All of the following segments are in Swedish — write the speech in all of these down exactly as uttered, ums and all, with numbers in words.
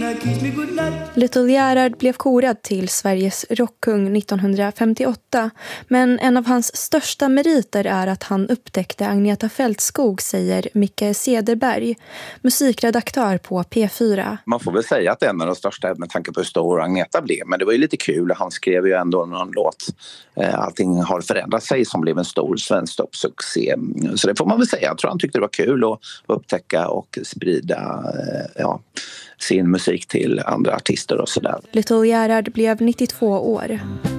Little Gerhard blev korad till Sveriges rockkung nittonhundrafemtioåtta, men en av hans största meriter är att han upptäckte Agneta Fältskog, säger Micke Cederberg, musikredaktör på P fyra. Man får väl säga att det är en av de största med tanke på hur stor Agneta blev, men det var ju lite kul. Han skrev ju ändå någon låt. Allting har förändrat sig som blev en stor svensk toppsuccé. Så det får man väl säga. Jag tror han tyckte det var kul att upptäcka och sprida ja, sin musik till andra artister och sådär. Little Gerhard blev nittiotvå år.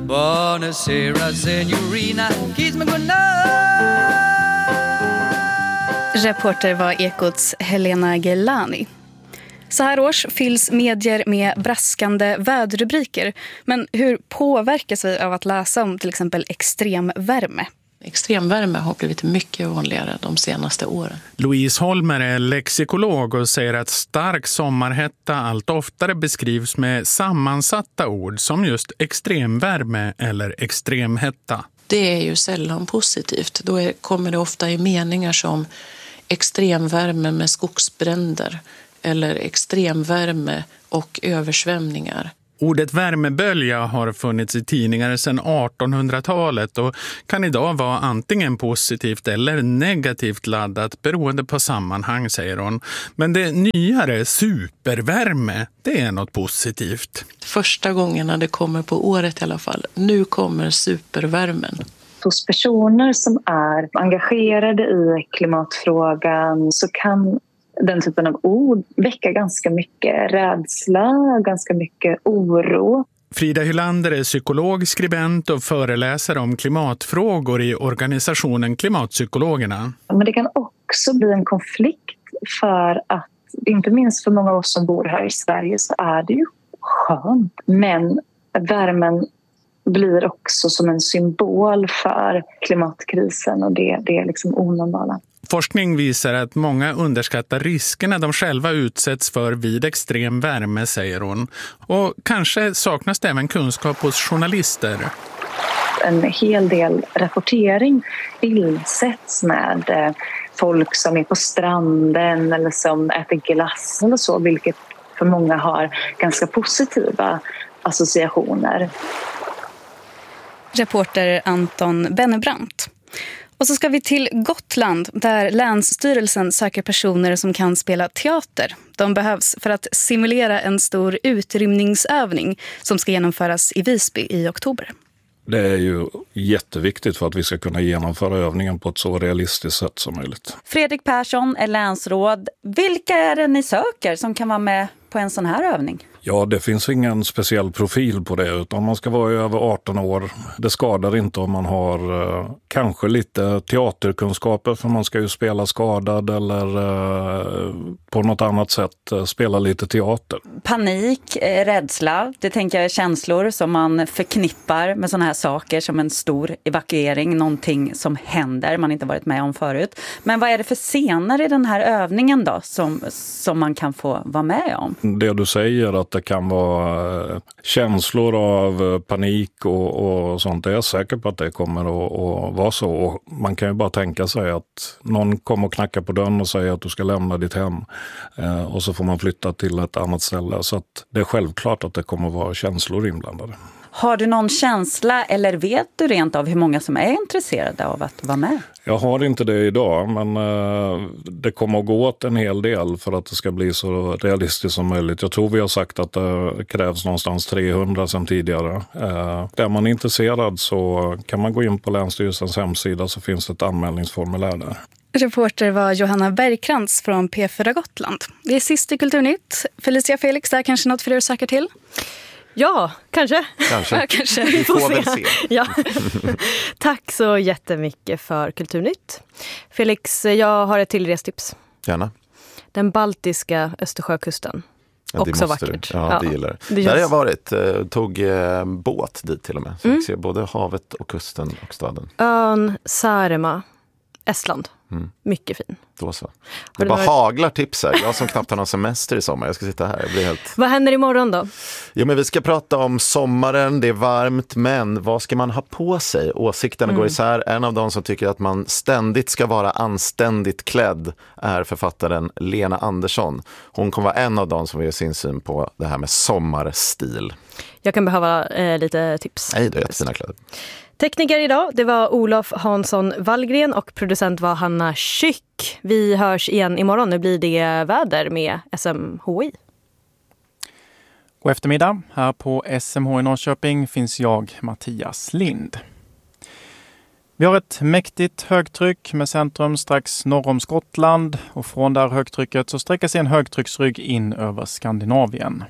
Reporter var Ekots Helena Gelani. Så här års fylls medier med braskande väderrubriker. Men hur påverkas vi av att läsa om till exempel extremvärme? Extremvärme har blivit mycket vanligare de senaste åren. Louise Holmer är lexikolog och säger att stark sommarhetta allt oftare beskrivs med sammansatta ord som just extremvärme eller extremhetta. Det är ju sällan positivt. Då är, kommer det ofta i meningar som extremvärme med skogsbränder eller extremvärme och översvämningar. Ordet värmebölja har funnits i tidningar sedan artonhundratalet och kan idag vara antingen positivt eller negativt laddat beroende på sammanhang, säger hon. Men det nyare, supervärme, det är något positivt. Första gången det kommer på året i alla fall. Nu kommer supervärmen. Hos personer som är engagerade i klimatfrågan så kan den typen av ord väcker ganska mycket rädsla, ganska mycket oro. Frida Hylander är psykolog, skribent och föreläsare om klimatfrågor i organisationen Klimatpsykologerna. Men det kan också bli en konflikt för att, inte minst för många av oss som bor här i Sverige, så är det ju skönt. Men värmen blir också som en symbol för klimatkrisen och det, det är liksom onormala. Forskning visar att många underskattar riskerna de själva utsätts för vid extrem värme, säger hon. Och kanske saknas det även kunskap hos journalister. En hel del rapportering bildsätts med folk som är på stranden eller som äter glass eller så, vilket för många har ganska positiva associationer. Reporter Anton Bennebrant. Och så ska vi till Gotland där Länsstyrelsen söker personer som kan spela teater. De behövs för att simulera en stor utrymningsövning som ska genomföras i Visby i oktober. Det är ju jätteviktigt för att vi ska kunna genomföra övningen på ett så realistiskt sätt som möjligt. Fredrik Persson är länsråd. Vilka är det ni söker som kan vara med på en sån här övning? Ja, det finns ingen speciell profil på det, utan man ska vara över arton år. Det skadar inte om man har eh, kanske lite teaterkunskaper, för man ska ju spela skadad eller eh, på något annat sätt eh, spela lite teater. Panik, eh, rädsla, det tänker jag är känslor som man förknippar med såna här saker som en stor evakuering, någonting som händer man inte varit med om förut. Men vad är det för scener i den här övningen då som, som man kan få vara med om? Det du säger att det kan vara känslor av panik och, och sånt. Jag är säker på att det kommer att, att vara så. Och man kan ju bara tänka sig att någon kommer att knacka på dörren och säga att du ska lämna ditt hem. Eh, och så får man flytta till ett annat ställe. Så att det är självklart att det kommer att vara känslor inblandade. Har du någon känsla eller vet du rent av hur många som är intresserade av att vara med? Jag har inte det idag, men eh, det kommer att gå åt en hel del för att det ska bli så realistiskt som möjligt. Jag tror vi har sagt att det krävs någonstans trehundra som tidigare. Eh, är man intresserad så kan man gå in på Länsstyrelsens hemsida, så finns det ett anmälningsformulär där. Reporter var Johanna Bergkrantz från P fyra Gotland. Det är sist i Kulturnytt. Felicia Felix, där kanske något för er att söka till? Ja, kanske. Kanske. Ja, kanske. Vi får väl se. Ja. Tack så jättemycket för Kulturnytt. Felix, jag har ett till restips. Gärna. Den baltiska Östersjökusten. Ja, också måste vackert. Du. Ja, ja, det gillar det. Där har jag varit. Tog eh, båt dit till och med. Så mm. jag ser både havet och kusten och staden. Ön Saaremaa Estland. Mm. Mycket fin. Då så. Har Det bara varit... haglar tips här. Jag som knappt har någon semester i sommar. Jag ska sitta här. Jag blir helt... Vad händer imorgon då? Jo, men vi ska prata om sommaren. Det är varmt, men vad ska man ha på sig? Åsikterna Mm. går isär. En av de som tycker att man ständigt ska vara anständigt klädd är författaren Lena Andersson. Hon kommer vara en av de som vill ge sin syn på det här med sommarstil. Jag kan behöva eh, lite tips. Nej, det är jättefina kläder. Tekniker idag, det var Olof Hansson Wallgren och producent var Hanna Schück. Vi hörs igen imorgon. Nu blir det väder med S M H I. God eftermiddag. Här på S M H i Norrköping finns jag, Mattias Lind. Vi har ett mäktigt högtryck med centrum strax norr om Skottland och från där högtrycket så sträcker sig en högtrycksrygg in över Skandinavien.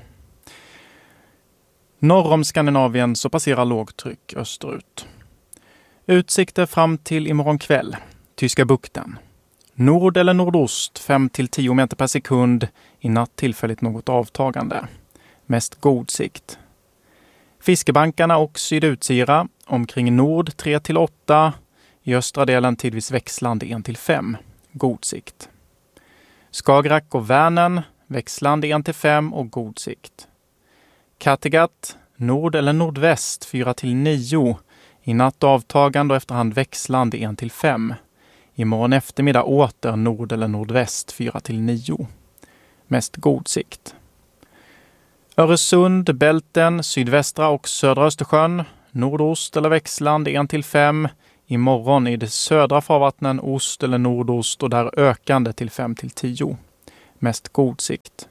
Norr om Skandinavien så passerar lågtryck österut. Utsikter fram till imorgon kväll. Tyska bukten. Nord eller nordost fem till tio meter per sekund. I natt tillfälligt något avtagande. Mest god sikt. Fiskebankarna och sydutsira. Omkring nord tre till åtta. I östra delen tidvis växlande ett till fem. God sikt. Skagerrak och Vänern. Växlande ett till fem och god sikt. Kattegatt, nord eller nordväst fyra till nio. I natt avtagande och efterhand växlande ett till fem. Imorgon eftermiddag åter nord eller nordväst fyra till nio. Mest god sikt. Öresund, Bälten, sydvästra och södra Östersjön. Nordost eller växlande ett till fem. Imorgon i de södra farvattnen ost eller nordost och där ökande till fem till tio. Mest god sikt.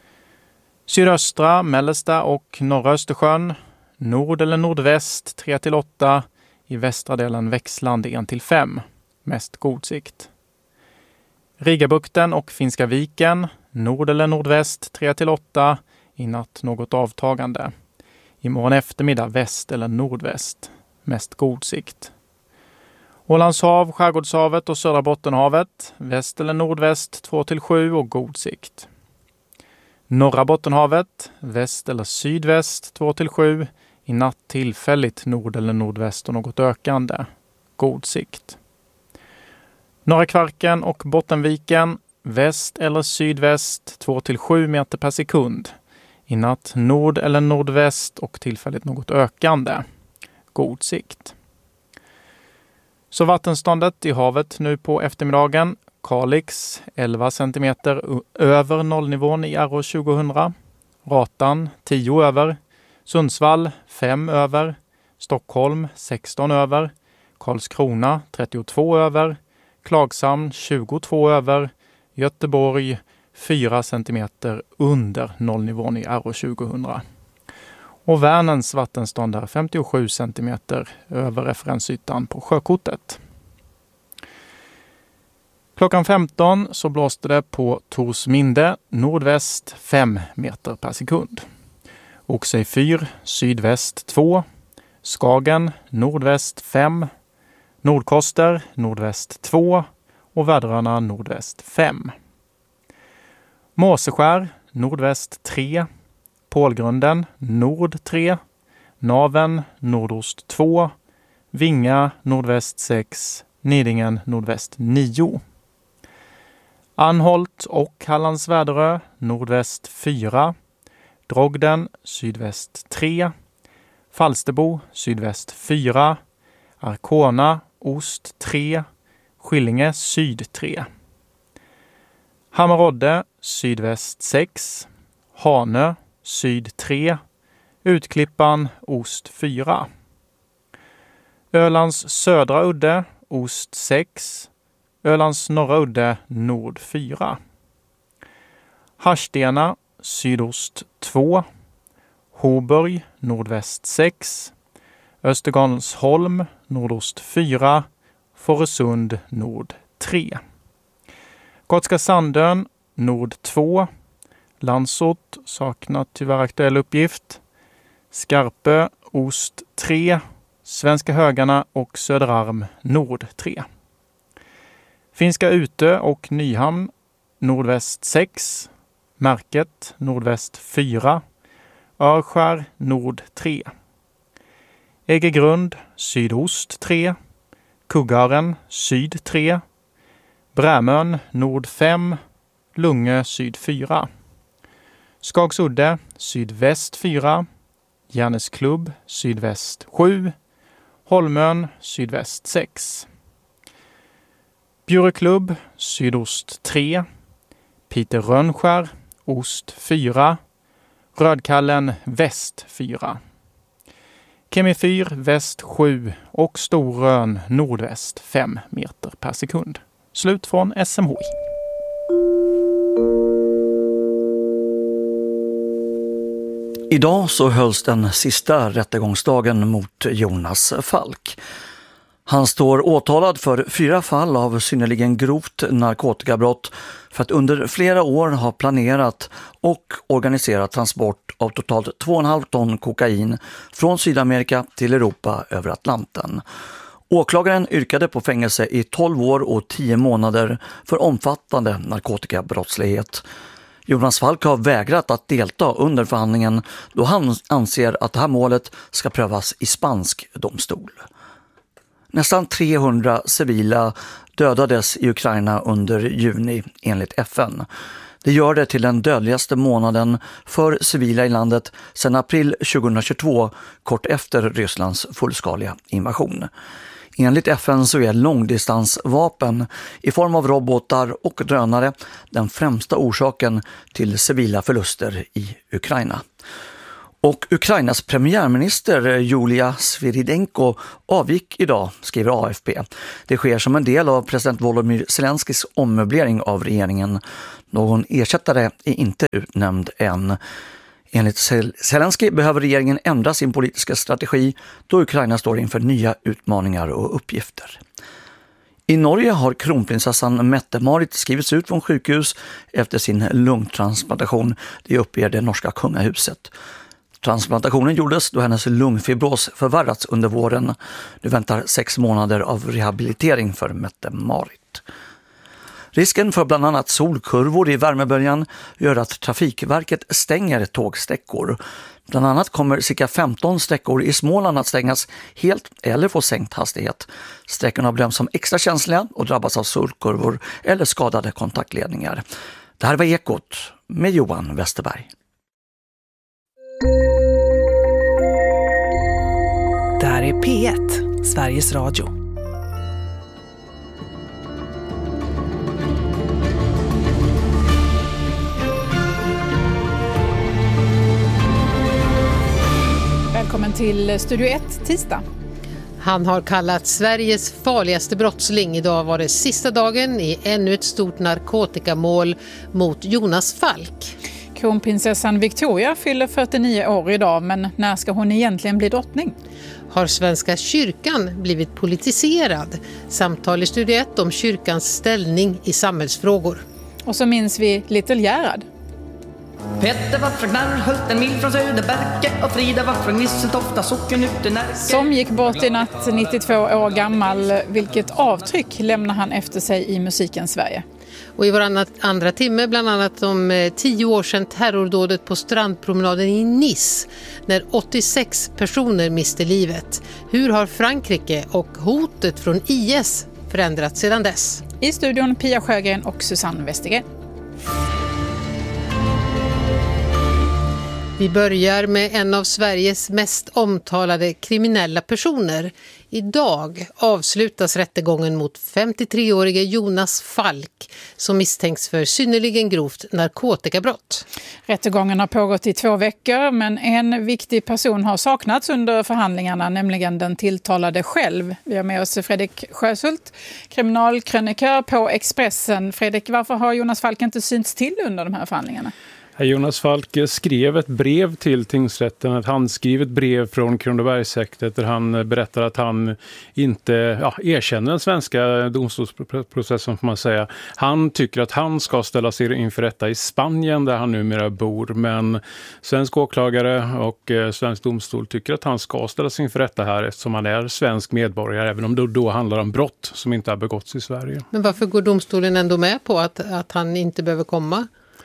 Sydöstra, mellersta och norra Östersjön. Nord eller nordväst tre till åtta. I västra delen växlande ett till fem. Mest god sikt. Rigabukten och Finska viken. Nord eller nordväst tre till åtta. I natt något avtagande. Imorgon eftermiddag väst eller nordväst. Mest god sikt. Ålandshav, Skärgårdshavet och södra Bottenhavet. Väst eller nordväst två till sju och god sikt. Norra Bottenhavet, väst eller sydväst två till sju. I natt tillfälligt nord eller nordväst och något ökande. God sikt. Norra Kvarken och Bottenviken, väst eller sydväst två till sju meter per sekund. I natt nord eller nordväst och tillfälligt något ökande. God sikt. Så vattenståndet i havet nu på eftermiddagen. Kalix elva centimeter över nollnivån i R O tjugohundra. Ratan tio över. Sundsvall fem över. Stockholm sexton över. Karlskrona trettiotvå över. Klagshamn tjugotvå över. Göteborg fyra centimeter under nollnivån i R O tjugohundra. Och Vänerns vattenstånd är femtiosju centimeter över referensytan på sjökortet. Klockan femton så blåste det på Torsminde nordväst fem meter per sekund. Oxej fyr sydväst två. Skagen nordväst fem. Nordkoster nordväst två. Och Väderöarna nordväst fem. Måseskär nordväst tre. Pålgrunden nord tre. Naven nordost två. Vinga nordväst sex. Nidingen nordväst nio. Anholt och Hallands Väderö nordväst fyra. Drogden sydväst tre. Falsterbo sydväst fyra. Arkona ost tre. Skillinge syd tre. Hammarodde sydväst sex. Hanö syd tre. Utklippan ost fyra. Ölands södra udde ost sex. Ölands norra udde nord fyra. Harstena sydost två. Hoburg nordväst sex. Östergarnsholm nordost fyra. Fårösund nord tre. Gotska Sandön nord två. Landsort saknar tyvärr aktuell uppgift. Skarpö ost tre. Svenska Högarna och Söderarm nord tre. Finska Utö och Nyhamn nordväst sex. Märket nordväst fyra. Örskär nord tre. Egegrund sydost tre. Kuggaren syd tre. Brämön nord fem, Lungö syd fyra. Skagsudde sydväst fyra, Järnesklubb sydväst sju, Holmön sydväst sex. Bjureklubb sydost tre, Peter Rönnskär ost fyra, Rödkallen väst fyra. Kemifyr väst sju och Storön nordväst fem meter per sekund. Slut från S M H I. Idag så hölls den sista rättegångsdagen mot Jonas Falk. Han står åtalad för fyra fall av synnerligen grovt narkotikabrott för att under flera år ha planerat och organiserat transport av totalt två komma fem ton kokain från Sydamerika till Europa över Atlanten. Åklagaren yrkade på fängelse i tolv år och tio månader för omfattande narkotikabrottslighet. Jonas Falk har vägrat att delta under förhandlingen då han anser att det här målet ska prövas i spansk domstol. Nästan trehundra civila dödades i Ukraina under juni enligt F N. Det gör det till den dödligaste månaden för civila i landet sedan april tjugohundratjugotvå, kort efter Rysslands fullskaliga invasion. Enligt F N så är långdistansvapen i form av robotar och drönare den främsta orsaken till civila förluster i Ukraina. Och Ukrainas premiärminister Julia Sviridenko avgick idag, skriver A F P. Det sker som en del av president Volodymyr Zelenskis ommöblering av regeringen. Någon ersättare är inte utnämnd än. Enligt Zelensky behöver regeringen ändra sin politiska strategi då Ukraina står inför nya utmaningar och uppgifter. I Norge har kronprinsessan Mette-Marit skrivits ut från sjukhus efter sin lungtransplantation. Det uppger det norska kungahuset. Transplantationen gjordes då hennes lungfibros förvärrats under våren. Nu väntar sex månader av rehabilitering för Mette-Marit. Risken för bland annat solkurvor i värmeböljan gör att Trafikverket stänger tågsträckor. Bland annat kommer cirka femton sträckor i Småland att stängas helt eller få sänkt hastighet. Sträckorna bedöms som extra känsliga och drabbas av solkurvor eller skadade kontaktledningar. Det här var Ekot med Johan Westerberg. Det här är P ett, Sveriges Radio. Välkommen till Studio ett tisdag. Han har kallat Sveriges farligaste brottsling. Idag var det sista dagen i ännu ett stort narkotikamål mot Jonas Falk. Kronprinsessan Victoria fyller fyrtionio år idag, men när ska hon egentligen bli drottning? Har Svenska kyrkan blivit politiserad? Samtal i Studio ett om kyrkans ställning i samhällsfrågor. Och så minns vi Little Gerhard. Petter var från Knarrhult, en mil från Söderberke och Frida var från Nisseltofta, socken ute Närke. Som gick bort i natt, nittiotvå år gammal. Vilket avtryck lämnar han efter sig i musikens Sverige? Och i vår andra timme bland annat om tio år sedan terrordådet på strandpromenaden i Nice när åttiosex personer miste livet. Hur har Frankrike och hotet från I S förändrats sedan dess? I studion Pia Sjögren och Susanne Westergren. Vi börjar med en av Sveriges mest omtalade kriminella personer. Idag avslutas rättegången mot femtiotre-årige Jonas Falk som misstänks för synnerligen grovt narkotikabrott. Rättegången har pågått i två veckor, men en viktig person har saknats under förhandlingarna, nämligen den tilltalade själv. Vi har med oss Fredrik Sjöshult, kriminalkrönikör på Expressen. Fredrik, varför har Jonas Falk inte synts till under de här förhandlingarna? Jonas Falk skrev ett brev till tingsrätten, ett handskrivet brev från Kronobergshäktet där han berättar att han inte ja, erkänner den svenska domstolsprocessen, får man säga. Han tycker att han ska ställa sig inför rätta i Spanien där han numera bor, men svensk åklagare och eh, svensk domstol tycker att han ska ställa sig inför rätta här eftersom han är svensk medborgare, även om det då handlar om brott som inte har begåtts i Sverige. Men varför går domstolen ändå med på att, att han inte behöver komma?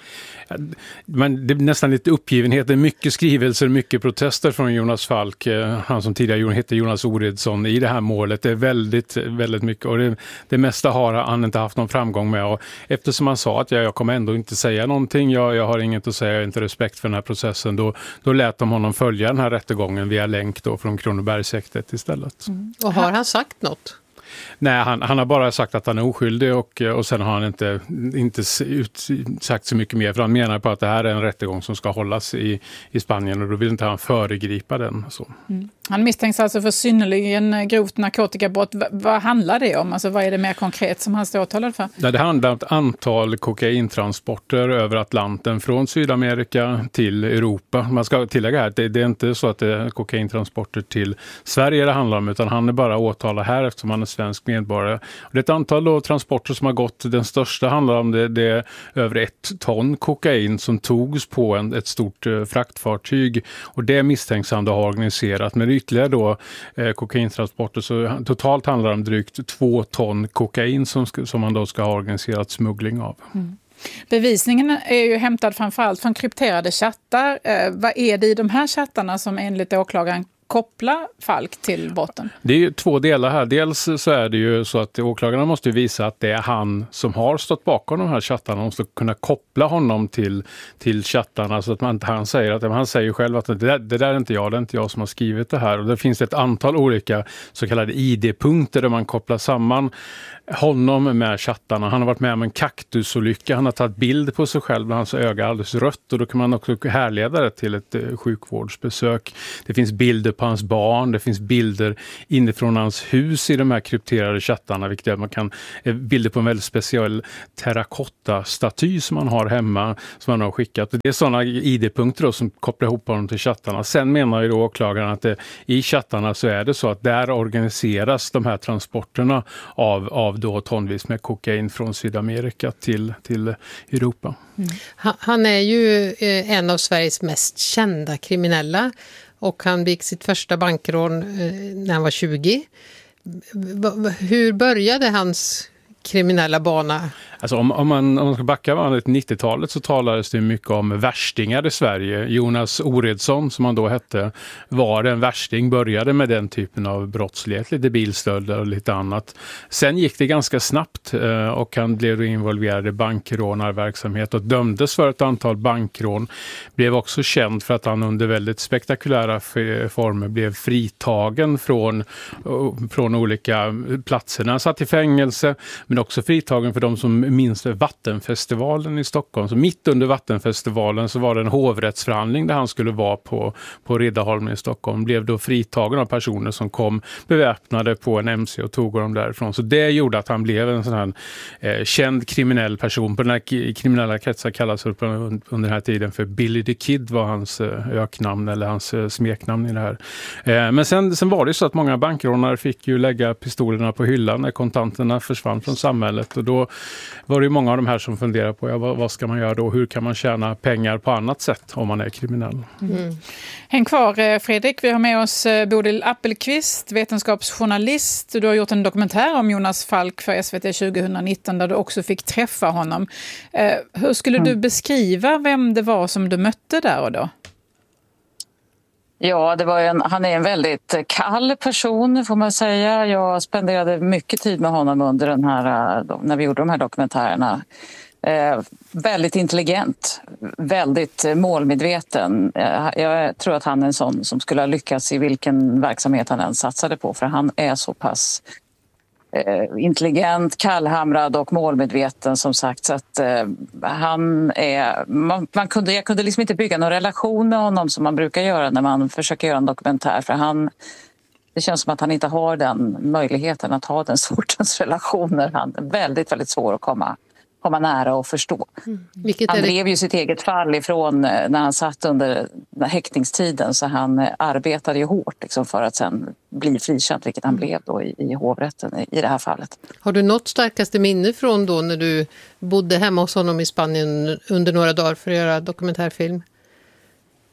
Men det är nästan lite uppgivenhet. Det är mycket skrivelser, mycket protester från Jonas Falk. Han som tidigare hette Jonas Oredsson i det här målet. Det är väldigt, väldigt mycket. Och det, det mesta har han inte haft någon framgång med. Och eftersom han sa att jag, jag kommer ändå inte säga någonting. Jag, jag har inget att säga, jag har inte respekt för den här processen. Då, då lät de honom följa den här rättegången via länk då från Kronobergshäktet istället. Mm. Och har han sagt något? Nej, han, han har bara sagt att han är oskyldig och, och sen har han inte, inte ut, sagt så mycket mer. För han menar på att det här är en rättegång som ska hållas i, i Spanien och då vill inte han föregripa den. Så. Mm. Han misstänks alltså för synnerligen grovt narkotikabrott. V- vad handlar det om? Alltså, vad är det mer konkret som han står åtalad för? Ja, det handlar om ett antal kokaintransporter över Atlanten från Sydamerika till Europa. Man ska tillägga här att det, det är inte så att det är kokaintransporter till Sverige det handlar om, utan han är bara åtalad här eftersom han är svensk medborgare. Och det är ett antal då, transporter som har gått. Den största handlar om det, det är över ett ton kokain som togs på en, ett stort eh, fraktfartyg. Och det misstänks han då ha organiserat. Men ytterligare då eh, kokaintransporter, så totalt handlar det om drygt två ton kokain som, som man då ska ha organiserat smuggling av. Mm. Bevisningen är ju hämtad framförallt från krypterade chattar. Eh, vad är det i de här chattarna som enligt åklagaren koppla Falk till botten? Det är ju två delar här. Dels så är det ju så att åklagarna måste visa att det är han som har stått bakom de här chattarna. De måste kunna koppla honom till, till chattarna så att man inte han säger att han säger själv att det där, det där är inte jag, det är inte jag som har skrivit det här. Och det finns ett antal olika så kallade I D-punkter där man kopplar samman honom med chattarna. Han har varit med om en kaktusolycka. Han har tagit bild på sig själv med hans öga alldeles rött och då kan man också härleda det till ett eh, sjukvårdsbesök. Det finns bilder på hans barn. Det finns bilder inifrån hans hus i de här krypterade chattarna, vilket är att man kan eh, bilder på en väldigt speciell terrakotta-staty som man har hemma som man har skickat. Det är sådana I D-punkter då, som kopplar ihop honom till chattarna. Sen menar ju då åklagaren att det, i chattarna så är det så att där organiseras de här transporterna av, av då tonvis med kokain från Sydamerika till, till Europa. Mm. Han är ju en av Sveriges mest kända kriminella och han begick sitt första bankrån när han var tjugo. Hur började hans kriminella bana? Alltså om, om, man, om man ska backa vanligt nittiotalet så talades det mycket om värstingar i Sverige. Jonas Oredsson, som han då hette, var en värsting, började med den typen av brottslighet, lite bilstölder och lite annat. Sen gick det ganska snabbt och han blev involverad i bankrånarverksamhet och dömdes för ett antal bankrån. Blev också känd för att han under väldigt spektakulära former blev fritagen från, från olika platser. Han satt i fängelse, men också fritagen för de som minns Vattenfestivalen i Stockholm. Så mitt under Vattenfestivalen så var det en hovrättsförhandling där han skulle vara på, på Riddarholmen i Stockholm. Blev då fritagen av personer som kom beväpnade på en M C och tog dem därifrån. Så det gjorde att han blev en sån här eh, känd kriminell person. På den här kriminella kretsar kallas det under den här tiden för Billy the Kid var hans eh, öknamn eller hans eh, smeknamn i det här. Eh, men sen, sen var det så att många bankrånare fick ju lägga pistolerna på hyllan när kontanterna försvann från samhället och då var det många av de här som funderar på ja, vad, vad ska man göra då? Hur kan man tjäna pengar på annat sätt om man är kriminell? Mm. Häng kvar Fredrik, vi har med oss Bodil Appelqvist, vetenskapsjournalist. Du har gjort en dokumentär om Jonas Falk för S V T tjugonitton där du också fick träffa honom. Eh, hur skulle mm. du beskriva vem det var som du mötte där och då? Ja, det var en, han är en väldigt kall person får man säga. Jag spenderade mycket tid med honom under den här, när vi gjorde de här dokumentärerna. Eh, väldigt intelligent, väldigt målmedveten. Eh, jag tror att han är en sån som skulle ha lyckats i vilken verksamhet han än satsade på. För han är så pass eh, intelligent, kallhamrad och målmedveten som sagt. Så att eh, han är... Man, man kunde, jag kunde liksom inte bygga någon relation med honom som man brukar göra när man försöker göra en dokumentär. För han... Det känns som att han inte har den möjligheten att ha den sortens relationer. Han är väldigt, väldigt svår att komma, komma nära och förstå. Mm. Han drev ju sitt eget fall ifrån när han satt under häktningstiden så han arbetade ju hårt liksom, för att sen bli frikänd, vilket han mm. blev då i, i hovrätten i, i det här fallet. Har du något starkaste minne från då när du bodde hemma hos honom i Spanien under några dagar för att göra dokumentärfilm?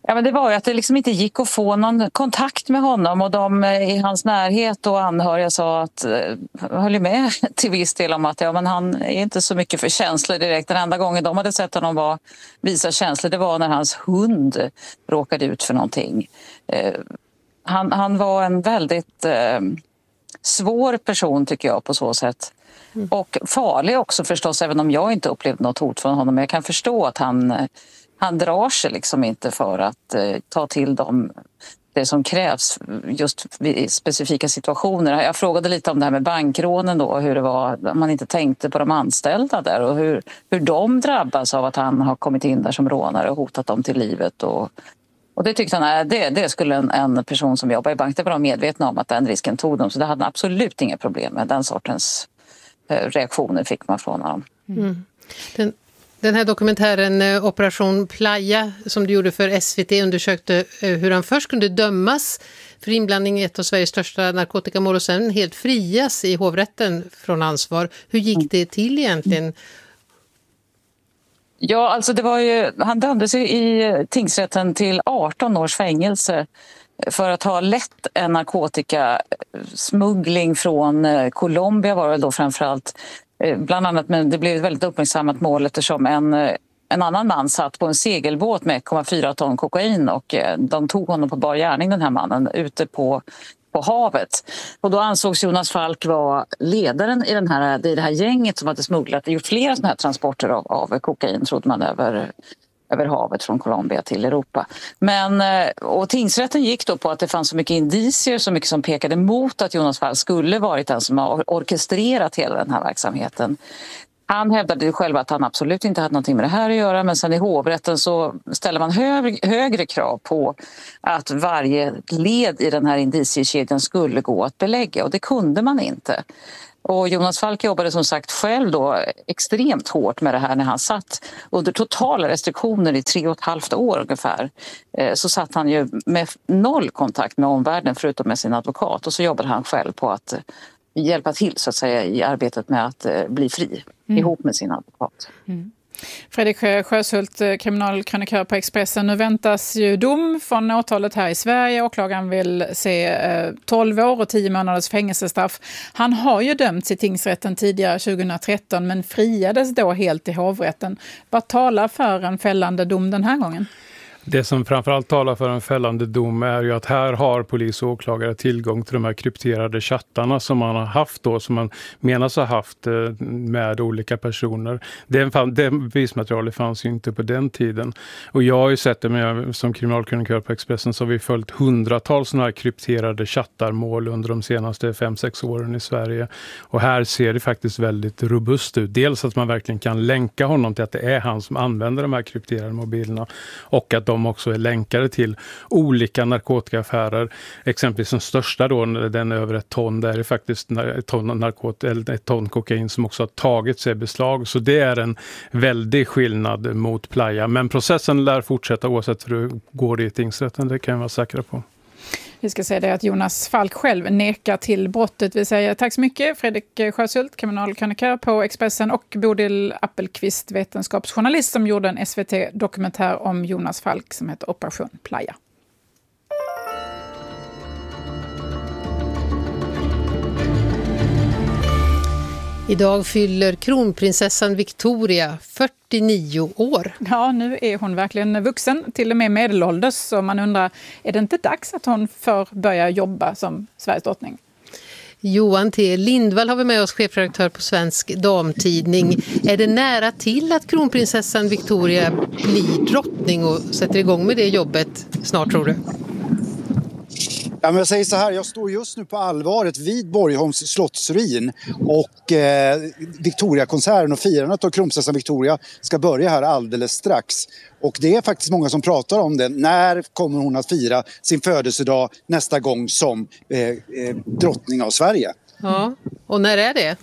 Ja, men det var ju att det liksom inte gick att få någon kontakt med honom och de i hans närhet och anhöriga sa att, höll med till viss del om att ja, men han är inte så mycket för känslor direkt. Den enda gången de hade sett honom var, visa känslor, det var när hans hund råkade ut för någonting. Eh, han, han var en väldigt eh, svår person tycker jag på så sätt. Mm. Och farlig också förstås, även om jag inte upplevde något hot från honom. Men jag kan förstå att han... Han drar sig liksom inte för att eh, ta till dem det som krävs just i specifika situationer. Jag frågade lite om det här med bankrånen då, hur det var om man inte tänkte på de anställda där och hur, hur de drabbas av att han har kommit in där som rånare och hotat dem till livet. Och, och det tyckte han, nej, det, det skulle en, en person som jobbar i bank, det var de medvetna om att den risken tog dem. Så det hade absolut inga problem med den sortens eh, reaktioner fick man från honom. Mm. Den Den här dokumentären Operation Playa som du gjorde för S V T undersökte hur han först kunde dömas för inblandning i ett av Sveriges största narkotikamål och sen helt frias i hovrätten från ansvar. Hur gick det till egentligen? Ja, alltså det var ju, han dömdes i tingsrätten till arton års fängelse för att ha lett en narkotikasmuggling från Colombia var det då framförallt. Bland annat, men det blev ett väldigt uppmärksammat mål eftersom en, en annan man satt på en segelbåt med ett komma fyra ton kokain och de tog honom på bar gärning, den här mannen, ute på, på havet. Och då ansågs Jonas Falk vara ledaren i, den här, i det här gänget som hade smugglat, gjort flera sådana här transporter av, av kokain, trodde man, över över havet från Colombia till Europa. Men, och tingsrätten gick då på att det fanns så mycket indicier, så mycket som pekade mot att Jonas Falk skulle varit den som har orkestrerat hela den här verksamheten. Han hävdade ju själv att han absolut inte hade någonting med det här att göra, men sen i hovrätten så ställer man högre, högre krav på att varje led i den här indiciekedjan skulle gå att belägga, och det kunde man inte. Och Jonas Falk jobbade som sagt själv då extremt hårt med det här när han satt under totala restriktioner i tre och ett halvt år ungefär. Så satt han ju med noll kontakt med omvärlden förutom med sin advokat, och så jobbade han själv på att hjälpa till så att säga i arbetet med att bli fri mm. ihop med sin advokat. Mm. Fredrik Sjöshult, kriminalkrönikör på Expressen. Nu väntas ju dom från åtalet här i Sverige. Åklagaren vill se tolv år och tio månaders fängelsestraff. Han har ju dömts i tingsrätten tidigare tjugohundratretton men friades då helt i hovrätten. Vad talar för en fällande dom den här gången? Det som framförallt talar för en fällande dom är ju att här har polis och åklagare tillgång till de här krypterade chattarna som man har haft då, som man menas ha haft med olika personer. Det, det bevismaterialet fanns ju inte på den tiden. Och jag har ju sett det, med, som kriminalkrönikör på Expressen så har vi följt hundratals sådana här krypterade chattarmål under de senaste fem sex åren i Sverige. Och här ser det faktiskt väldigt robust ut. Dels att man verkligen kan länka honom till att det är han som använder de här krypterade mobilerna, och att de också är länkade till olika narkotikaaffärer. Exempelvis den största då, den över ett ton, där är faktiskt ett ton, narkot, eller ett ton kokain som också har tagit sig beslag. Så det är en väldig skillnad mot Playa. Men processen lär fortsätta oavsett hur det går i tingsrätten, det kan jag vara säker på. Vi ska säga det att Jonas Falk själv nekar till brottet. Vi säger tack så mycket Fredrik Sjöshult, kriminalkrönikör på Expressen, och Bodil Appelqvist, vetenskapsjournalist som gjorde en S V T-dokumentär om Jonas Falk som heter Operation Playa. Idag fyller kronprinsessan Victoria fyrtionio år. Ja, nu är hon verkligen vuxen, till och med medelålders. Så man undrar, är det inte dags att hon får börja jobba som Sveriges drottning? Johan T. Lindvall har vi med oss, chefredaktör på Svensk Damtidning. Är det nära till att kronprinsessan Victoria blir drottning och sätter igång med det jobbet snart, tror du? Ja, men jag säger så här, jag står just nu på Allvaret vid Borgholms slottsruin, och eh, Victoria-konserten och firandet av kronprinsessan Victoria ska börja här alldeles strax. Och det är faktiskt många som pratar om det. När kommer hon att fira sin födelsedag nästa gång som eh, eh, drottning av Sverige? Ja, och när är det?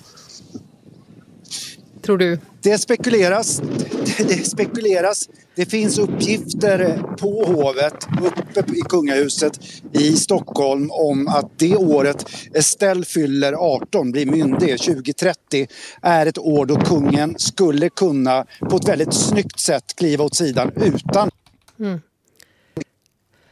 Tror du? Det spekuleras. Det spekuleras. Det finns uppgifter på hovet uppe i kungahuset i Stockholm om att det året Estelle fyller arton, blir myndig, tjugo trettio, är ett år då kungen skulle kunna på ett väldigt snyggt sätt kliva åt sidan utan mm.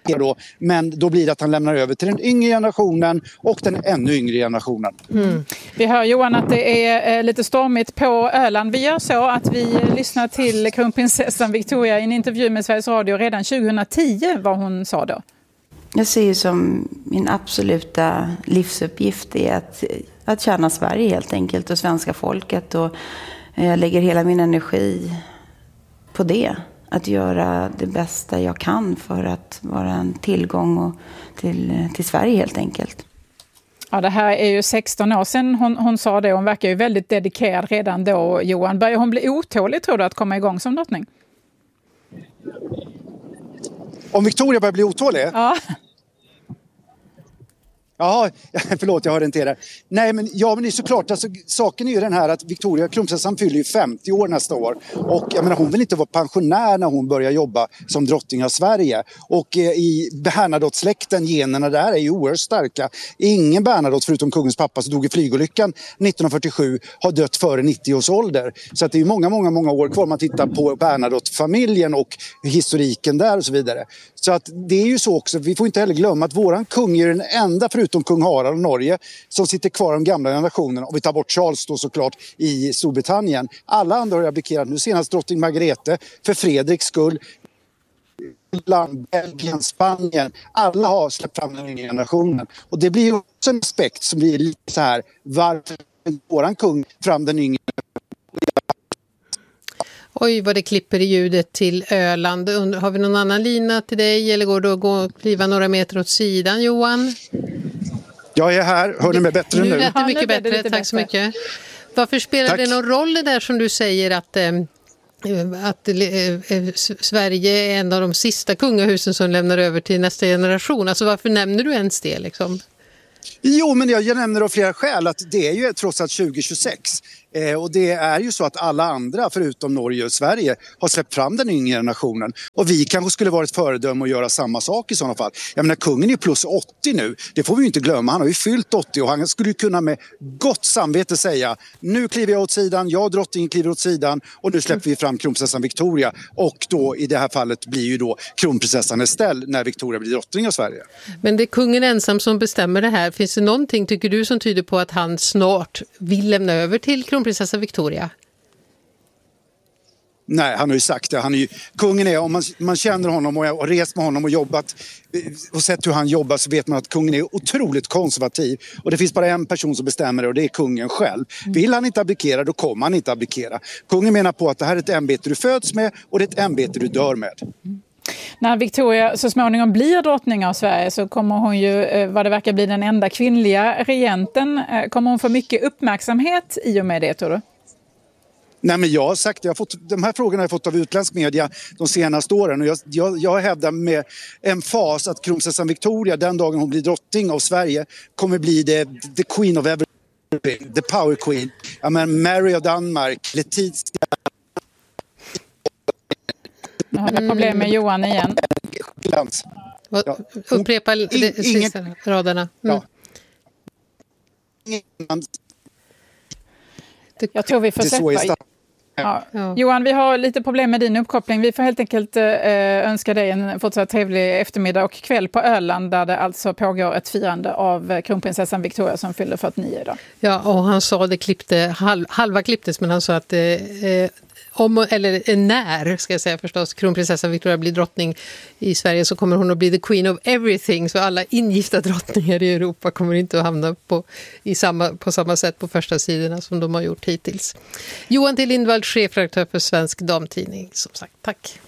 Då, men då blir det att han lämnar över till den yngre generationen och den ännu yngre generationen. Mm. Vi hör Johan att det är lite stormigt på Öland. Vi gör så att vi lyssnar till kronprinsessan Victoria i en intervju med Sveriges Radio redan tjugohundratio, vad hon sa då. Jag ser ju som min absoluta livsuppgift är att, att tjäna Sverige helt enkelt och svenska folket, och jag lägger hela min energi på det. Att göra det bästa jag kan för att vara en tillgång och till, till Sverige helt enkelt. Ja, det här är ju sexton år sedan hon, hon sa det. Hon verkar ju väldigt dedikerad redan då, Johan. Börjar hon bli otålig, tror du, att komma igång som drottning? Om Victoria börjar bli otålig? Ja. Jaha, förlåt, jag hörde inte det. Nej, men, ja, men det är såklart, alltså, saken är ju den här att Victoria, kronprinsessan, fyller ju femtio år nästa år. Och jag menar, hon vill inte vara pensionär när hon börjar jobba som drottning av Sverige. Och eh, i Bernadotte-släkten, generna där är ju oerhört starka. Ingen Bernadotte, förutom kungens pappa som dog i flygolyckan nittonhundrafyrtiosju, har dött före nittio års ålder. Så att det är många, många, många år kvar man tittar på Bernadotte-familjen och historiken där och så vidare. Så att det är ju så också, vi får inte heller glömma att våran kung är den enda, förutom kung Harald av Norge, som sitter kvar de gamla generationerna. Och vi tar bort Charles då såklart i Storbritannien. Alla andra har abdikerat, nu senast drottning Margrethe för Fredriks skull. Land, Belgien, Spanien, alla har släppt fram den nya generationen. Och det blir ju också en aspekt som blir lite så här, varför våran kung fram den yngre? Oj, vad det klipper i ljudet till Öland. Har vi någon annan lina till dig, eller går det att gå och kliva några meter åt sidan, Johan? Jag är här. Hör ni mig bättre nu? Nu lät det mycket ja, bättre. det Tack så bättre. mycket. Varför spelar Tack. det någon roll det där som du säger att, eh, att eh, Sverige är en av de sista kungahusen som lämnar över till nästa generation? Alltså varför nämner du ens det liksom? Jo, men jag, jag nämner av flera skäl att det är ju trots allt tjugo tjugosex. Eh, och det är ju så att alla andra förutom Norge och Sverige har släppt fram den yngre generationen. Och vi kanske skulle vara ett föredöme och göra samma sak i sådana fall. Jag menar, kungen är plus åttio nu. Det får vi ju inte glömma. Han har ju fyllt åttio och han skulle ju kunna med gott samvete säga: nu kliver jag åt sidan, jag och drottningen kliver åt sidan och nu släpper vi fram kronprinsessan Victoria. Och då i det här fallet blir ju då kronprinsessan Estelle när Victoria blir drottning av Sverige. Men det är kungen ensam som bestämmer det här. Finns det någonting, tycker du, som tyder på att han snart vill lämna över till kronprinsessan Victoria? Nej, han har ju sagt det. Han är ju, kungen är, om man, man känner honom och har rest med honom och jobbat och sett hur han jobbar, så vet man att kungen är otroligt konservativ. Och det finns bara en person som bestämmer det, och det är kungen själv. Vill han inte abdikera, då kommer han inte abdikera. Kungen menar på att det här är ett ämbete du föds med och det är ett ämbete du dör med. När Victoria så småningom blir drottning av Sverige så kommer hon ju, vad det verkar, bli den enda kvinnliga regenten. Kommer hon få mycket uppmärksamhet i och med det, tror du? Nej, men jag har sagt, jag har fått, de här frågorna har jag fått av utländsk media de senaste åren, och jag, jag, jag hävdar med en fas att kronprinsessan Victoria, den dagen hon blir drottning av Sverige, kommer bli the, the queen of everything, the power queen. Ja, men Mary av Danmark, Letizia. Nu har jag problem med Johan igen. Glans. Ja. Upprepa in, de sista ingen, raderna. Mm. Ja. Jag tror vi får släppa. Ja. Ja. Johan, vi har lite problem med din uppkoppling. Vi får helt enkelt eh, önska dig en fortsatt trevlig eftermiddag och kväll på Öland, där det alltså pågår ett firande av kronprinsessan Victoria som fyller fyrtionio idag. Ja, och han sa, det klippte, halv, halva klipptes, men han sa att eh, om, eller när, ska jag säga förstås, kronprinsessan Victoria blir drottning i Sverige, så kommer hon att bli the queen of everything. Så alla ingifta drottningar i Europa kommer inte att hamna på, i samma, på samma sätt på första sidorna som de har gjort hittills. Johan T. Lindvall, chefredaktör för Svensk Damtidning, som sagt, tack.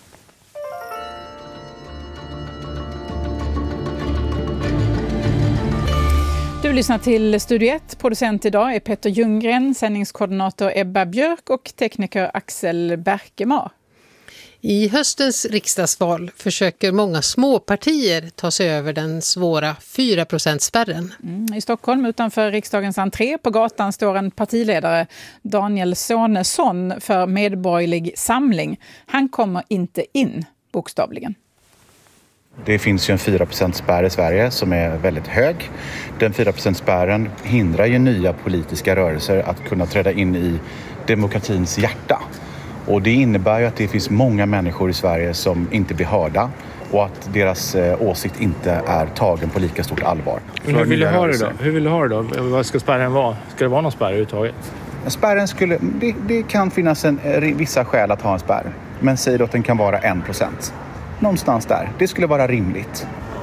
Du lyssnar till Studio ett. Producent idag är Peter Ljunggren, sändningskoordinator Ebba Björk och tekniker Axel Berkemar. I höstens riksdagsval försöker många småpartier ta sig över den svåra fyra procent-spärren. Mm, I Stockholm utanför riksdagens entré på gatan står en partiledare, Daniel Sonesson, för Medborgerlig Samling. Han kommer inte in, bokstavligen. Det finns ju en fyra procent-spärr i Sverige som är väldigt hög. Den fyra procent-spärren hindrar ju nya politiska rörelser att kunna träda in i demokratins hjärta. Och det innebär ju att det finns många människor i Sverige som inte blir hörda. och att deras eh, åsikt inte är tagen på lika stort allvar. Men hur vill du ha det då? Hur vill du ha det då? Vad ska spärren vara? Ska det vara någon spärr överhuvudtaget? Spärren skulle, det, det kan finnas en, vissa skäl att ha en spärr. Men säg då att den kan vara en procent. Någonstans där. Det skulle vara rimligt.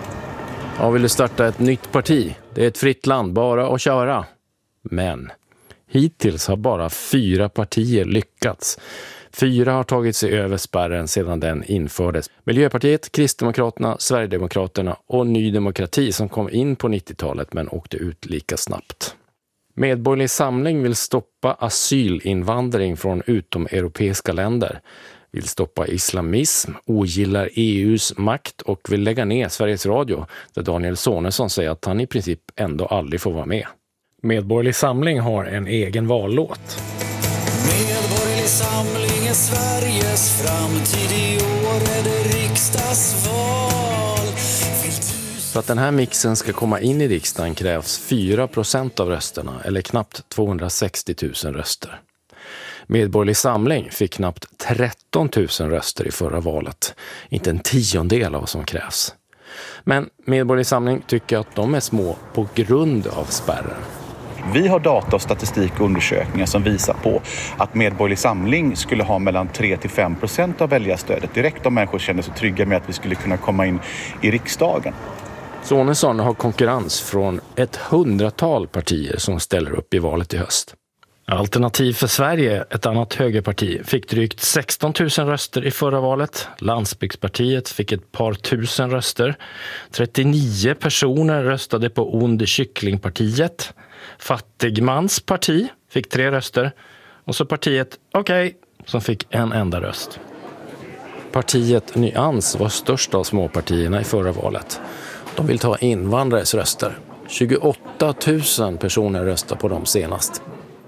Ja, vill du starta ett nytt parti? Det är ett fritt land, bara att köra. Men hittills har bara fyra partier lyckats. Fyra har tagit sig över spärren sedan den infördes. Miljöpartiet, Kristdemokraterna, Sverigedemokraterna och Ny Demokrati som kom in på nittiotalet men åkte ut lika snabbt. Medborgerlig samling vill stoppa asylinvandring från utomeuropeiska länder. Vill stoppa islamism, ogillar E U:s makt och vill lägga ner Sveriges Radio där Daniel Sonesson säger att han i princip ändå aldrig får vara med. Medborgerlig samling har en egen vallåt. Medborgerlig samling är Sveriges framtid, i år är det riksdagsval. För att den här mixen ska komma in i riksdagen krävs fyra procent av rösterna eller knappt tvåhundrasextio tusen röster. Medborgerlig samling fick knappt tretton tusen röster i förra valet, inte en tiondel av vad som krävs. Men Medborgerlig samling tycker att de är små på grund av spärren. Vi har data och statistik och undersökningar som visar på att Medborgerlig samling skulle ha mellan tre till fem procent av väljarstödet direkt om människor känner sig trygga med att vi skulle kunna komma in i riksdagen. Sonesson har konkurrens från ett hundratal partier som ställer upp i valet i höst. Alternativ för Sverige, ett annat högerparti, fick drygt sexton tusen röster i förra valet. Landsbygdspartiet fick ett par tusen röster. trettionio personer röstade på Ond kycklingpartiet. Fattigmans parti fick tre röster. Och så partiet Okej, okay, som fick en enda röst. Partiet Nyans var störst av småpartierna i förra valet. De vill ta invandrares röster. tjugoåtta tusen personer röstar på dem senast.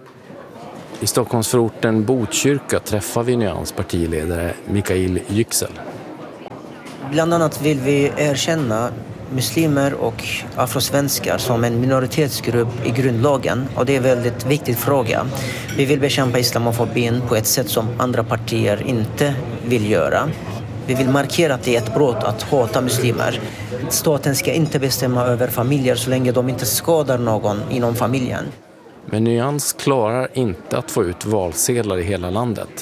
I Stockholmsförorten Botkyrka träffar vi Nyans partiledare Mikael Yüksel. Bland annat vill vi erkänna muslimer och afrosvenskar som en minoritetsgrupp i grundlagen, och det är en väldigt viktig fråga. Vi vill bekämpa islamofobin på ett sätt som andra partier inte vill göra. Vi vill markera att det är ett brott att hata muslimer. Staten ska inte bestämma över familjer så länge de inte skadar någon inom familjen. Men Nyans klarar inte att få ut valsedlar i hela landet.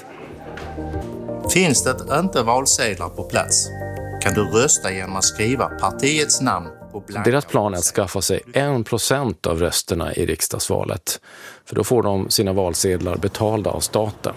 Finns det inte valsedlar på plats kan du rösta genom att skriva partiets namn på blanka. Deras plan är att skaffa sig en procent av rösterna i riksdagsvalet. För då får de sina valsedlar betalda av staten.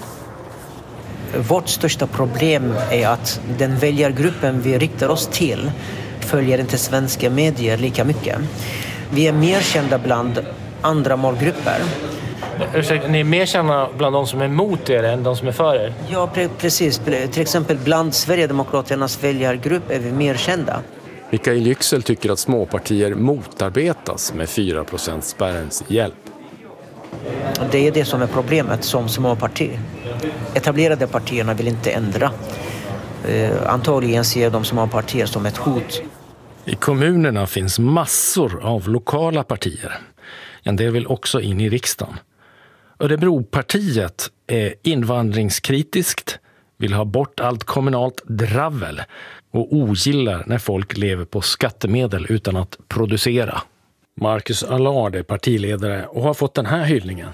Vårt största problem är att den väljargruppen vi riktar oss till följer inte svenska medier lika mycket. Vi är mer kända bland andra målgrupper. Ursäkta, ni är mer kända bland de som är emot er än de som är för er? Ja, pre- precis. Till exempel bland Sverigedemokraternas väljargrupp är vi mer kända. Mikael Yüksel tycker att småpartier motarbetas med fyra procent spärrens hjälp. Det är det som är problemet som småparti. Etablerade partierna vill inte ändra. Eh, antagligen ser de småpartier som ett hot. I kommunerna finns massor av lokala partier. En del vill också in i riksdagen. Örebropartiet är invandringskritiskt, vill ha bort allt kommunalt dravel och ogillar när folk lever på skattemedel utan att producera. Marcus Allard är partiledare och har fått den här hyllningen.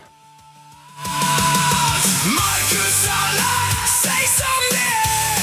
Marcus Allard, säg som det!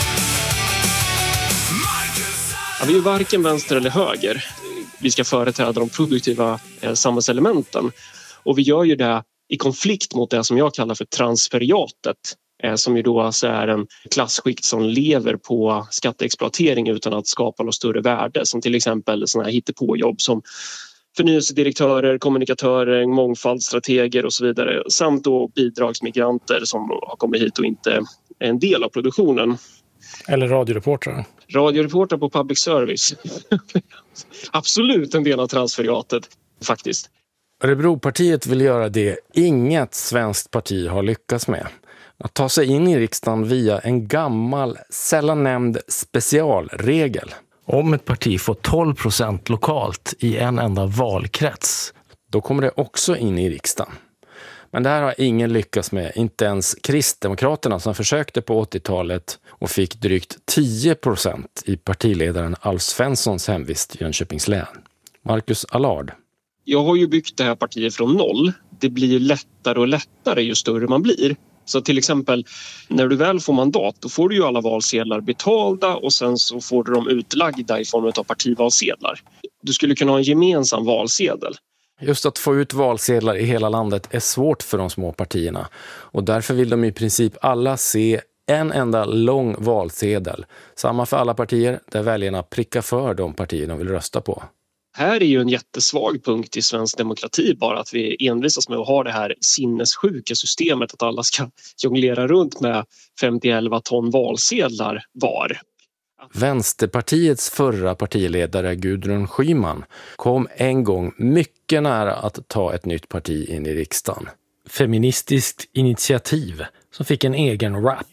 Marcus Allard. Ja, vi är varken vänster eller höger. Vi ska företräda de produktiva eh, samhällselementen. Och vi gör ju det i konflikt mot det som jag kallar för transferiatet. Eh, som ju då alltså är en klassskikt som lever på skatteexploatering utan att skapa något större värde. Som till exempel sådana här hittepåjobb som förnyelsedirektörer, kommunikatörer, mångfaldsstrateger och så vidare. Samt då bidragsmigranter som har kommit hit och inte är en del av produktionen. Eller radioreportrar. Radioreportrar på public service. Absolut en del av transferiatet, faktiskt. Örebropartiet vill göra det inget svenskt parti har lyckats med. Att ta sig in i riksdagen via en gammal, sällan nämnd specialregel. Om ett parti får tolv procent lokalt i en enda valkrets, då kommer det också in i riksdagen. Men det här har ingen lyckats med, inte ens Kristdemokraterna som försökte på åttiotalet och fick drygt tio procent i partiledaren Alf Svenssons hemvist i Jönköpings län. Marcus Allard. Jag har ju byggt det här partiet från noll. Det blir ju lättare och lättare ju större man blir. Så till exempel när du väl får mandat då får du ju alla valsedlar betalda och sen så får du dem utlagda i form av partivalsedlar. Du skulle kunna ha en gemensam valsedel. Just att få ut valsedlar i hela landet är svårt för de små partierna och därför vill de i princip alla se en enda lång valsedel. Samma för alla partier där väljarna prickar för de partier de vill rösta på. Här är ju en jättesvag punkt i svensk demokrati bara att vi envisas med att ha det här sinnessjuka systemet att alla ska jonglera runt med fem till elva ton valsedlar var. Vänsterpartiets förra partiledare Gudrun Schyman kom en gång mycket nära att ta ett nytt parti in i riksdagen. Feministiskt initiativ som fick en egen rap.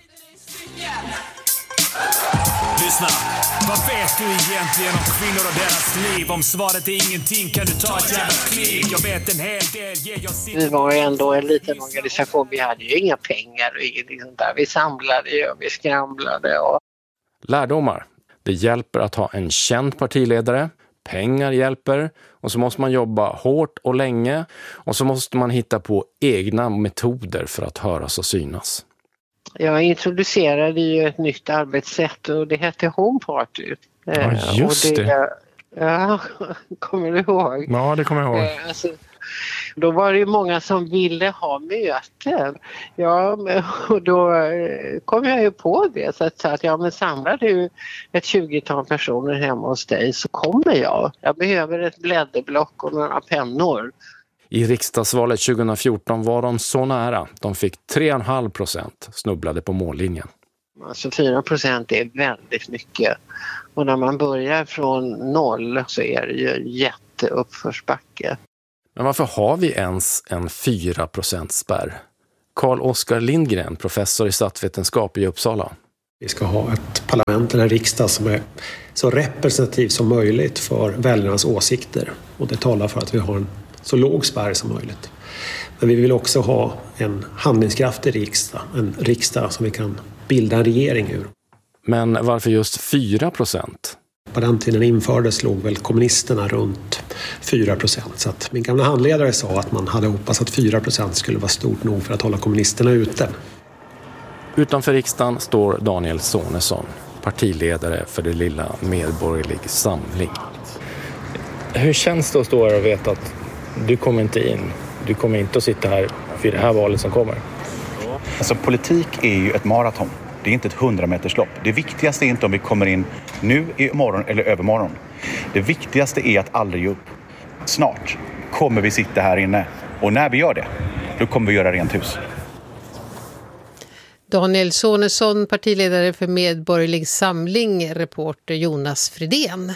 Lyssna, vad vet du egentligen om kvinnor och deras liv? Om svaret är ingenting kan du ta ett jävla kliv. Jag vet en hel del, ge jag sitt... Vi var ju ändå en liten organisation, vi hade ju inga pengar och ingenting sånt där. Vi samlade ju och vi skramlade och... Lärdomar. Det hjälper att ha en känd partiledare. Pengar hjälper. Och så måste man jobba hårt och länge. Och så måste man hitta på egna metoder för att höras och synas. Jag introducerade ju ett nytt arbetssätt och det hette Home Party. Ja, just och det. det. Ja, kommer du ihåg? Ja, det kommer jag ihåg. Alltså, då var det ju många som ville ha möten. Ja, och då kom jag ju på det. Så att, att ja, men samlar du ett tjugotal personer hemma hos dig så kommer jag. Jag behöver ett blädderblock och några pennor. I riksdagsvalet tjugohundrafjorton var de så nära. De fick tre komma fem procent, snubblade på mållinjen. Alltså fyra procent är väldigt mycket. Och när man börjar från noll så är det ju jätteuppförsbacke. Men varför har vi ens en fyra procent spärr? Carl-Oskar Lindgren, professor i statsvetenskap i Uppsala. Vi ska ha ett parlament eller en riksdag som är så representativ som möjligt för väljarnas åsikter. Och det talar för att vi har en så låg spärr som möjligt. Men vi vill också ha en handlingskraftig riksdag. En riksdag som vi kan bilda en regering ur. Men varför just fyra procent? På den tiden infördes låg väl kommunisterna runt fyra procent. Så att min gamla handledare sa att man hade hoppats att fyra procent skulle vara stort nog för att hålla kommunisterna ute. Utanför riksdagen står Daniel Sonesson, partiledare för det lilla Medborgerlig Samling. Hur känns det att stå här och veta att du kommer inte in? Du kommer inte att sitta här för det här valet som kommer? Alltså politik är ju ett maraton. Det är inte ett hundrameterslopp. Det viktigaste är inte om vi kommer in nu, i morgon eller övermorgon. Det viktigaste är att aldrig ge upp. Snart kommer vi sitta här inne. Och när vi gör det, då kommer vi göra rent hus. Daniel Sonesson, partiledare för Medborgerlig Samling, reporter Jonas Fridén.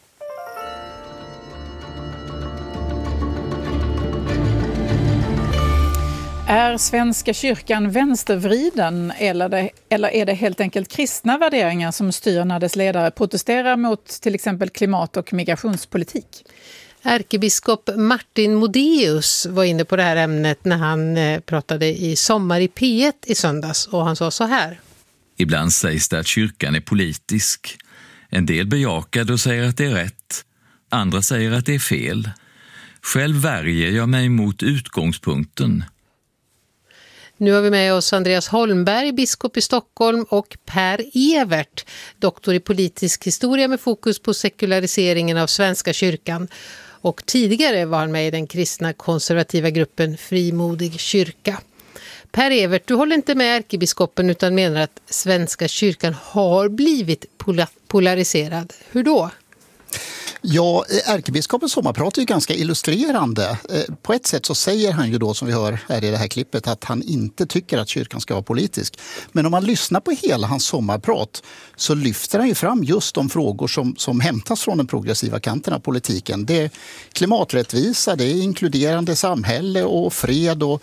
Är Svenska kyrkan vänstervriden eller, det, eller är det helt enkelt kristna värderingar som styr när dess ledare protesterar mot till exempel klimat- och migrationspolitik? Ärkebiskop Martin Modéus var inne på det här ämnet när han pratade i Sommar i P ett i söndags och han sa så här. Ibland sägs det att kyrkan är politisk. En del bejakar och säger att det är rätt. Andra säger att det är fel. Själv värjer jag mig mot utgångspunkten. Nu har vi med oss Andreas Holmberg, biskop i Stockholm, och Per Evert, doktor i politisk historia med fokus på sekulariseringen av Svenska kyrkan. Och tidigare var han med i den kristna konservativa gruppen Frimodig kyrka. Per Evert, du håller inte med ärkebiskopen utan menar att Svenska kyrkan har blivit polariserad. Hur då? Ja, ärkebiskopens sommarprat är ju ganska illustrerande. På ett sätt så säger han ju då, som vi hör här i det här klippet, att han inte tycker att kyrkan ska vara politisk. Men om man lyssnar på hela hans sommarprat så lyfter han ju fram just de frågor som, som hämtas från den progressiva kanten av politiken. Det är klimaträttvisa, det är inkluderande samhälle och fred och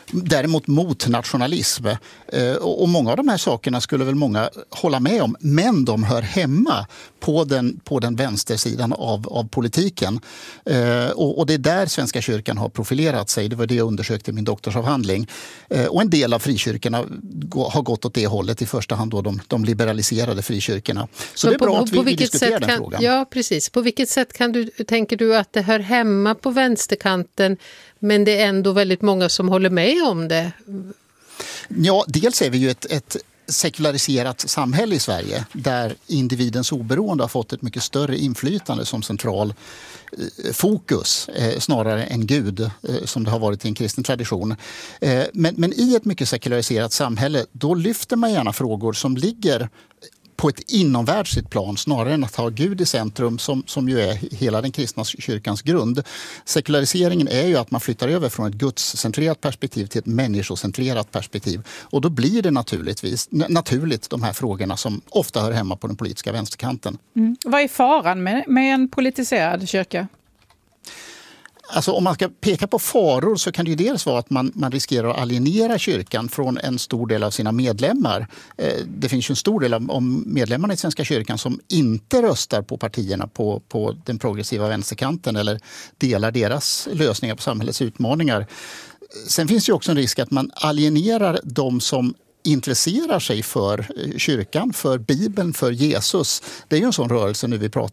däremot mot nationalism. Och många av de här sakerna skulle väl många hålla med om, men de hör hemma på den, på den vänstersidan av, av politiken. Och, och det är där Svenska kyrkan har profilerat sig. Det var det jag undersökte i min doktorsavhandling. Och en del av frikyrkorna har gått åt det hållet, i första hand då de, de liberaliserade frikyrkorna. Så Men det är bra på, att vi, på vi vilket diskuterar sätt den kan, frågan. Ja, precis. På vilket sätt kan du, tänker du att det hör hemma på vänsterkanten, men det är ändå väldigt många som håller med om det? Ja, dels är vi ju ett, ett sekulariserat samhälle i Sverige där individens oberoende har fått ett mycket större inflytande som central eh, fokus eh, snarare än Gud eh, som det har varit i en kristen tradition. Eh, men, men i ett mycket sekulariserat samhälle då lyfter man gärna frågor som ligger på ett inomvärldsligt plan snarare än att ha Gud i centrum som, som ju är hela den kristna kyrkans grund. Sekulariseringen är ju att man flyttar över från ett gudscentrerat perspektiv till ett människocentrerat perspektiv. Och då blir det naturligtvis, naturligt de här frågorna som ofta hör hemma på den politiska vänsterkanten. Mm. Vad är faran med, med en politiserad kyrka? Alltså om man ska peka på faror så kan det ju dels vara att man, man riskerar att alienera kyrkan från en stor del av sina medlemmar. Eh, det finns ju en stor del av, av medlemmarna i Svenska kyrkan som inte röstar på partierna på, på den progressiva vänsterkanten eller delar deras lösningar på samhällets utmaningar. Sen finns det ju också en risk att man alienerar de som intresserar sig för kyrkan, för Bibeln, för Jesus. Det är ju en sån rörelse nu vi pratar